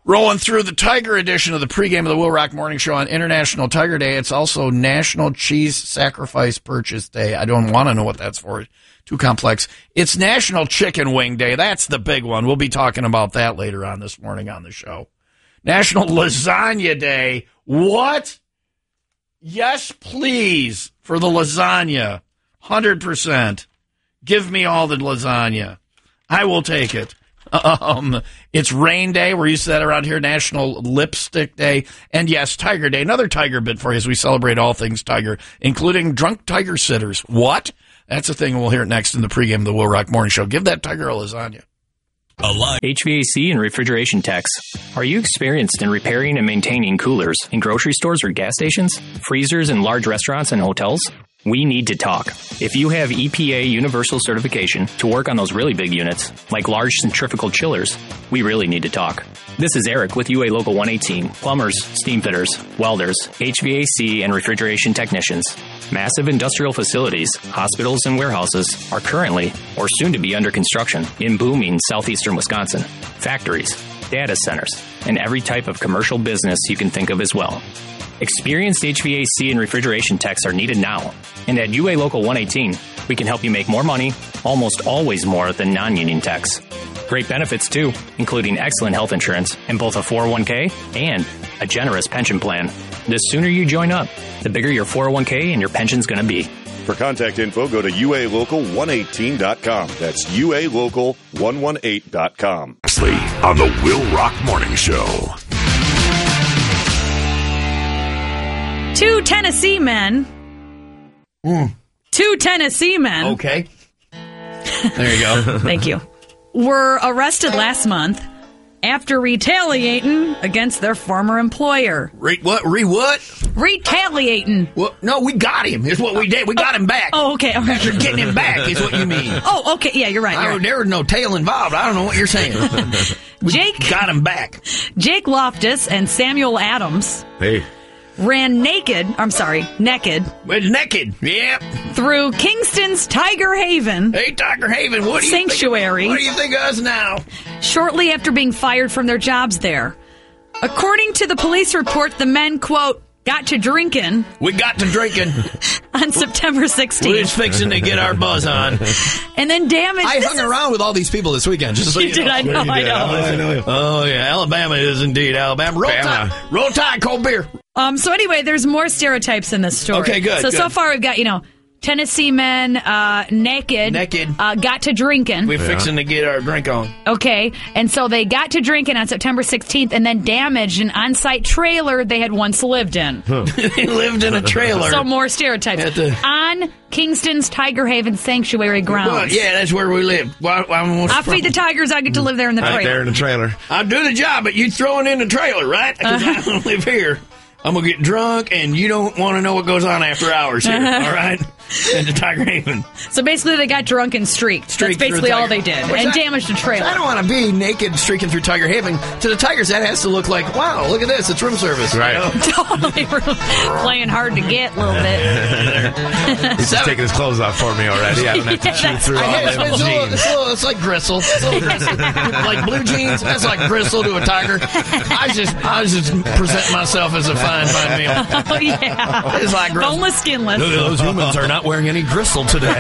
Rolling through the Tiger edition of the pregame of the Will Rock Morning Show on International Tiger Day. It's also National Cheese Sacrifice Purchase Day. I don't want to know what that's for. Too complex. It's National Chicken Wing Day. That's the big one. We'll be talking about that later on this morning on the show. National Lasagna Day. What? Yes, please, for the lasagna. 100%. Give me all the lasagna. I will take it. It's Rain Day. We're used to that around here. National Lipstick Day. And yes, Tiger Day. Another Tiger bit for you as we celebrate all things Tiger, including drunk Tiger sitters. What? That's a thing. We'll hear it next in the pregame of the Will Rock Morning Show. Give that Tiger a lasagna. HVAC and refrigeration techs. Are you experienced in repairing and maintaining coolers in grocery stores or gas stations, freezers in large restaurants and hotels? We need to talk. If you have EPA universal certification to work on those really big units, like large centrifugal chillers, we really need to talk. This is Eric with UA Local 118. Plumbers, steam fitters, welders, HVAC and refrigeration technicians. Massive industrial facilities, hospitals, and warehouses are currently or soon to be under construction in booming southeastern Wisconsin. Factories, data centers, and every type of commercial business you can think of as well. Experienced HVAC and refrigeration techs are needed now. And at UA Local 118, we can help you make more money, almost always more than non-union techs. Great benefits, too, including excellent health insurance and both a 401k and a generous pension plan. The sooner you join up, the bigger your 401k and your pension's going to be. For contact info, go to ualocal118.com. That's ualocal118.com. On the Will Rock Morning Show. Two Tennessee men. Okay. There you go. Thank you. Were arrested last month after retaliating against their former employer. What? Retaliating. Well, no, we got him. Is what we did. We got him back. Oh, okay. All right. After getting him back is what you mean. Oh, okay. Yeah, you're right. There was no tail involved. I don't know what you're saying. We got him back. Jake Loftus and Samuel Adams. Hey. Ran naked. It's naked. Yeah. Through Kingston's Tiger Haven. Hey, Tiger Haven, what do you Sanctuary. What do you think of us now? Shortly after being fired from their jobs there. According to the police report, the men, quote, got to drinking. We got to drinking. On September 16th. We're just fixing to get our buzz on. And then damage. I hung around with all these people this weekend. Just so you did, know. I know. Oh, yeah. Alabama is indeed Alabama. Roll Tide, cold beer. So anyway, there's more stereotypes in this story. Okay, good. So far we've got, Tennessee men, naked. Got to drinking. We're fixing to get our drink on. Okay. And so they got to drinking on September 16th and then damaged an on-site trailer they had once lived in. They lived in a trailer. So more stereotypes. On Kingston's Tiger Haven Sanctuary grounds. Well, yeah, that's where we live. I feed the tigers. I get to live there in the trailer. Right there in the trailer. I'll do the job, but you throwing in the trailer, right? Because I don't live here. I'm going to get drunk, and you don't want to know what goes on after hours here, all right? At the Tiger Haven. So basically, they got drunk and streaked. That's basically all they did. And damaged the trailer. I don't want to be naked streaking through Tiger Haven. To the Tigers, that has to look like, wow, look at this. It's room service. Right. Totally playing hard to get a little bit. He's just taking his clothes off for me already. I don't have to chew through all them jeans. It's like gristle. Like blue jeans, that's like gristle to a tiger. I was just presenting myself as a fine meal. Oh, yeah. It's like gristle. Boneless, skinless. Look at those humans are not wearing any gristle today.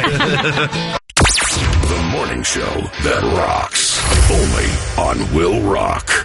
The morning show that rocks. Only on Will Rock.